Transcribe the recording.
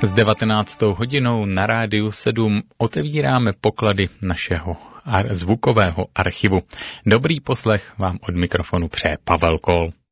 S 19. hodinou na Rádiu 7 otevíráme poklady našeho zvukového archivu. Dobrý poslech vám od mikrofonu přeje Pavel Kol.